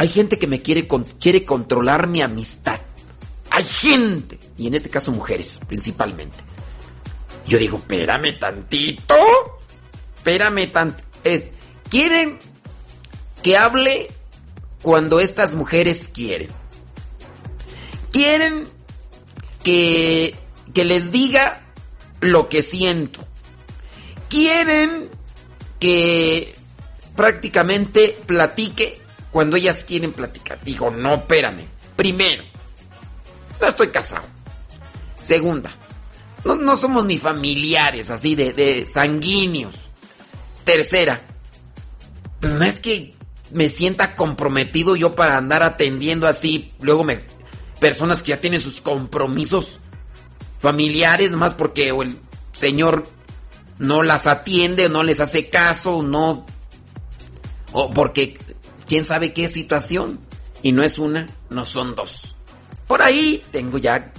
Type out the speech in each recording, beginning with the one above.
Hay gente que quiere controlar mi amistad. Hay gente, y en este caso mujeres principalmente. Yo digo, espérame tantito. Quieren que hable cuando estas mujeres quieren. Quieren que les diga lo que siento. Quieren que prácticamente platique cuando ellas quieren platicar. Digo, no, espérame. Primero, no estoy casado. Segunda, no somos ni familiares así de sanguíneos. Tercera, pues no es que me sienta comprometido yo para andar atendiendo así. Luego personas que ya tienen sus compromisos familiares, nomás porque el señor no las atiende, no les hace caso, o porque quién sabe qué situación. Y no es una, no son dos. Por ahí tengo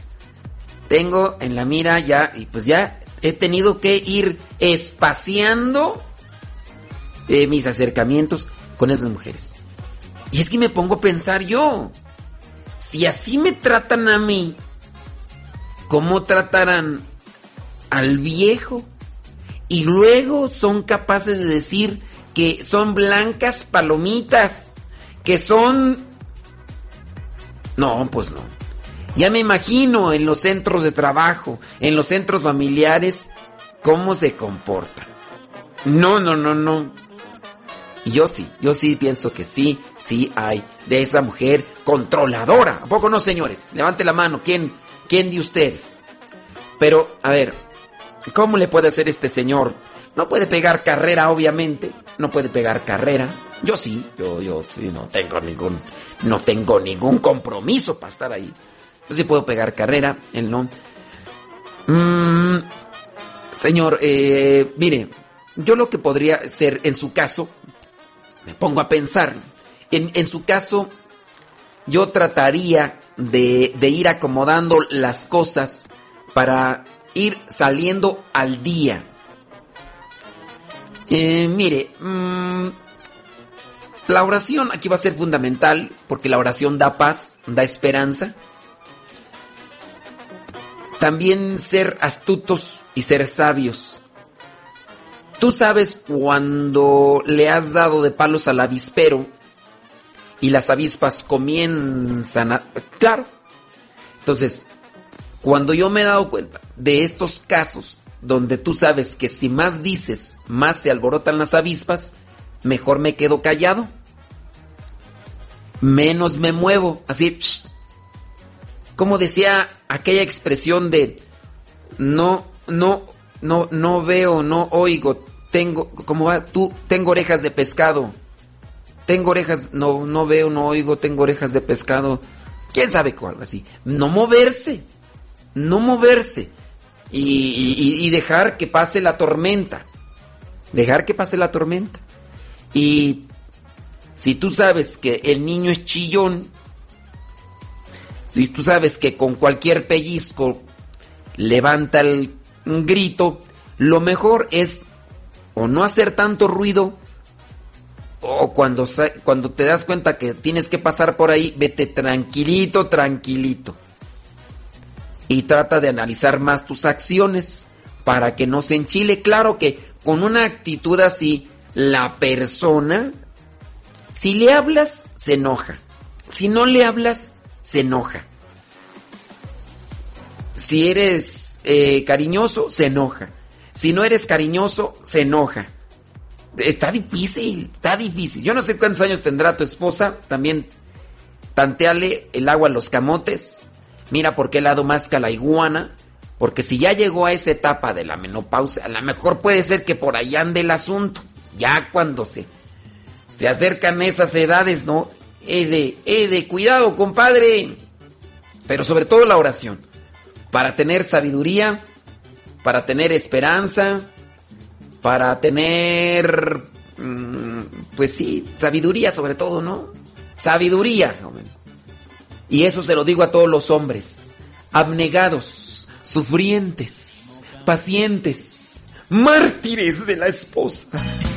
en la mira ya, y pues ya he tenido que ir espaciando mis acercamientos con esas mujeres. Y es que me pongo a pensar yo, si así me tratan a mí, ¿cómo tratarán al viejo? Y luego son capaces de decir que son blancas palomitas, que son... No, pues no. Ya me imagino en los centros de trabajo, en los centros familiares, cómo se comportan. No. Y yo sí pienso que sí hay de esa mujer controladora. ¿A poco no, señores? Levante la mano. ¿Quién de ustedes? Pero, a ver, ¿cómo le puede hacer este señor? No puede pegar carrera, obviamente. No puede pegar carrera. Yo sí, no tengo ningún compromiso para estar ahí. Yo sí puedo pegar carrera, él no. Señor, mire, yo lo que podría hacer en su caso, me pongo a pensar, en su caso, yo trataría de ir acomodando las cosas para ir saliendo al día. Mire, la oración aquí va a ser fundamental, porque la oración da paz, da esperanza. También ser astutos y ser sabios. Tú sabes cuando le has dado de palos al avispero y las avispas comienzan a... Claro. Entonces, cuando yo me he dado cuenta de estos casos donde tú sabes que si más dices, más se alborotan las avispas, mejor me quedo callado. Menos me muevo, así... Como decía aquella expresión de no veo, no oigo, tengo orejas de pescado. Tengo orejas, no veo, no oigo, tengo orejas de pescado. ¿Quién sabe cuál? Así. No moverse. Y dejar que pase la tormenta. Y si tú sabes que el niño es chillón, si tú sabes que con cualquier pellizco levanta el grito, lo mejor es o no hacer tanto ruido, o cuando te das cuenta que tienes que pasar por ahí, vete tranquilito. Y trata de analizar más tus acciones para que no se enchile. Claro que con una actitud así, la persona, si le hablas, se enoja. Si no le hablas, se enoja. Si eres cariñoso, se enoja. Si no eres cariñoso, se enoja. Está difícil. Yo no sé cuántos años tendrá tu esposa. También tanteale el agua a los camotes. Mira por qué lado masca la iguana. Porque si ya llegó a esa etapa de la menopausia, a lo mejor puede ser que por allá ande el asunto. Ya cuando se acercan esas edades, ¿no? Es de cuidado, compadre. Pero sobre todo la oración. Para tener sabiduría, para tener esperanza, para tener, pues sí, sabiduría sobre todo, ¿no? Sabiduría, joven. Y eso se lo digo a todos los hombres, abnegados, sufrientes, pacientes, mártires de la esposa.